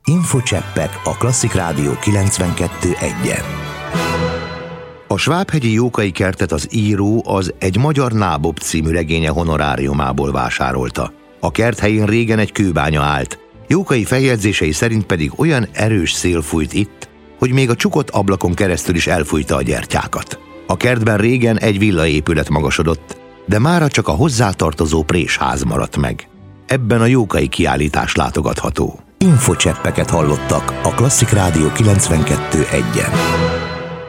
Infocseppek a Klasszik Rádió 92.1-en. A Svábhegyi Jókai kertet az író az Egy magyar nábob című regénye honoráriumából vásárolta. A kert helyén régen egy kőbánya állt, Jókai feljegyzései szerint pedig olyan erős szél fújt itt, hogy még a csukott ablakon keresztül is elfújta a gyertyákat. A kertben régen egy villaépület magasodott, de mára csak a hozzátartozó présház maradt meg. Ebben a Jókai kiállítás látogatható. Infocseppeket hallottak a Klasszik Rádió 92.1-en.